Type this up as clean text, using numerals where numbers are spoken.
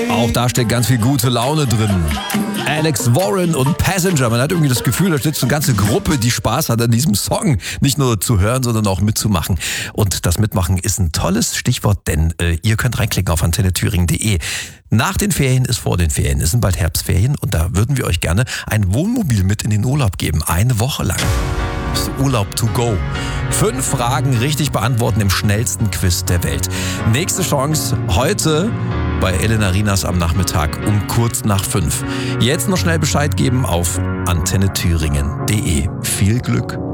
Auch da steckt ganz viel gute Laune drin. Alex Warren und Passenger. Man hat irgendwie das Gefühl, da steht so eine ganze Gruppe, die Spaß hat an diesem Song. Nicht nur zu hören, sondern auch mitzumachen. Und das Mitmachen ist ein tolles Stichwort, denn ihr könnt reinklicken auf antennethüringen.de. Nach den Ferien ist vor den Ferien. Es sind bald Herbstferien und da würden wir euch gerne ein Wohnmobil mit in den Urlaub geben. Eine Woche lang. Das ist Urlaub to go. 5 Fragen richtig beantworten im schnellsten Quiz der Welt. Nächste Chance heute bei Elena Rinas am Nachmittag um kurz nach 5. Jetzt noch schnell Bescheid geben auf antennethüringen.de. Viel Glück.